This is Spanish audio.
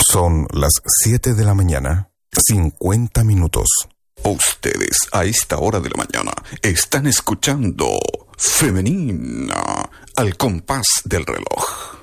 Son las 7 de la mañana, 50 minutos. Ustedes a esta hora de la mañana están escuchando Femenina al compás del reloj.